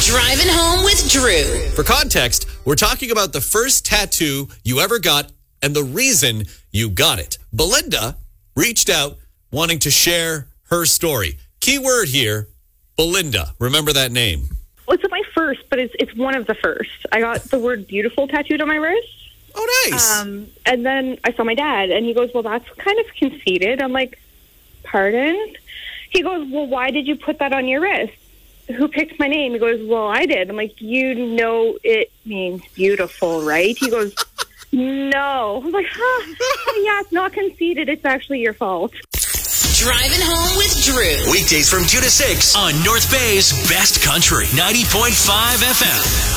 Driving Home with Drew. For context, we're talking about the first tattoo you ever got and the reason you got it. Belinda reached out wanting to share her story. Key word here, Belinda. Remember that name. Well, it's my first, but it's one of the first. I got the word beautiful tattooed on my wrist. Oh, nice. And then I saw my dad, and he goes, well, that's kind of conceited. I'm like, pardon? He goes, well, why did you put that on your wrist? Who picked my name? He goes, well, I did. I'm like, you know it means beautiful, right? He goes, no. I'm like, yeah, it's not conceited. It's actually your fault. Driving Home with Drew. Weekdays from 2 to 6 on North Bay's Best Country, 90.5 FM.